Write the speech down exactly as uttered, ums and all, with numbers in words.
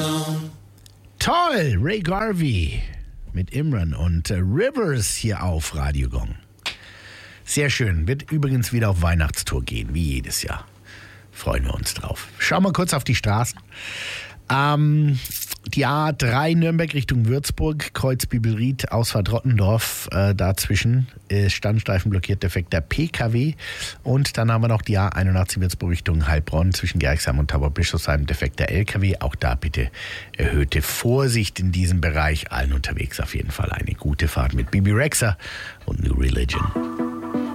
Toll, Ray Garvey mit Imran und äh, Rivers hier auf Radio Gong. Sehr schön, wird übrigens wieder auf Weihnachtstour gehen, wie jedes Jahr. Freuen wir uns drauf. Schauen wir kurz auf die Straßen. Ähm, die A drei Nürnberg Richtung Würzburg, Kreuz Bibelried, Ausfahrt Rottendorf, äh, dazwischen ist Standstreifen blockiert, defekter P K W. Und dann haben wir noch die A einundachtzig Würzburg Richtung Heilbronn, zwischen Gerxheim und Tauberbischofsheim, defekter L K W. Auch da bitte erhöhte Vorsicht in diesem Bereich. Allen unterwegs auf jeden Fall eine gute Fahrt mit Bibi Rexha und New Religion.